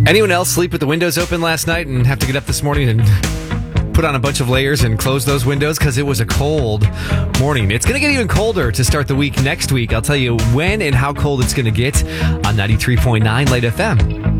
Anyone else sleep with the windows open last night and have to get up this morning and put on a bunch of layers and close those windows because it was a cold morning? It's going to get even colder to start the week next week. I'll tell you when and how cold it's going to get on 93.9 Light FM.